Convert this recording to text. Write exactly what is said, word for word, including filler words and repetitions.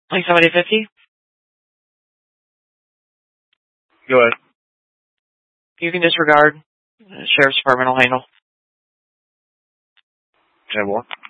Like somebody fifty? Go ahead. You can disregard. The Sheriff's Department will handle. ten more.